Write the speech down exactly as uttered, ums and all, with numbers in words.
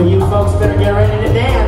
So you folks better get ready to dance.